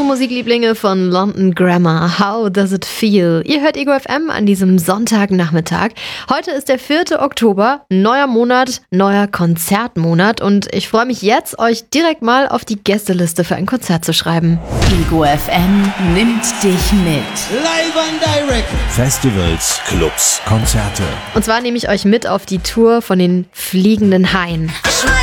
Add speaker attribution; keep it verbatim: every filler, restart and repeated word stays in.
Speaker 1: Musiklieblinge von London Grammar. How does it feel? Ihr hört Ego F M an diesem Sonntagnachmittag. Heute ist der vierte Oktober, neuer Monat, neuer Konzertmonat und ich freue mich jetzt, euch direkt mal auf die Gästeliste für ein Konzert zu schreiben.
Speaker 2: Ego F M nimmt dich mit.
Speaker 3: Live and direct.
Speaker 4: Festivals, Clubs, Konzerte.
Speaker 1: Und zwar nehme ich euch mit auf die Tour von den Fliegenden Haien.
Speaker 5: Schmeiß